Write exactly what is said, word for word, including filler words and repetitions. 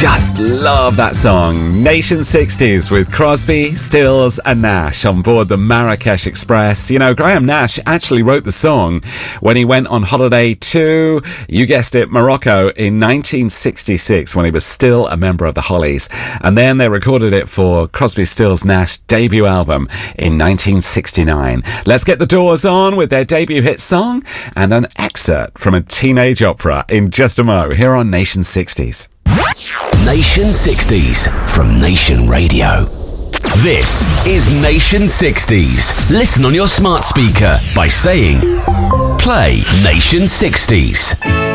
Just love that song. Nation sixties with Crosby, Stills and Nash on board the Marrakesh Express. You know, Graham Nash actually wrote the song when he went on holiday to, you guessed it, Morocco in nineteen sixty-six when he was still a member of the Hollies. And then they recorded it for Crosby, Stills, Nash debut album in nineteen sixty-nine. Let's get the Doors on with their debut hit song and an excerpt from a teenage opera in just a mo here on Nation sixties. Nation sixties from Nation Radio. This is Nation sixties. Listen on your smart speaker by saying, play Nation sixties.